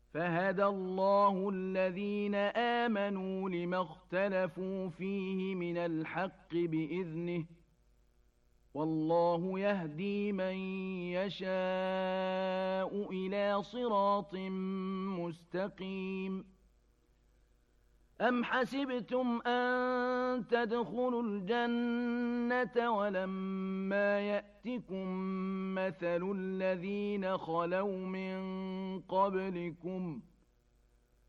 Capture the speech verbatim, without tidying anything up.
فهدى الله الذين آمنوا لما اختلفوا فيه من الحق بإذنه والله يهدي من يشاء إلى صراط مستقيم أم حسبتم أن تدخلوا الجنة ولما يأتكم مثل الذين خلوا من قبلكم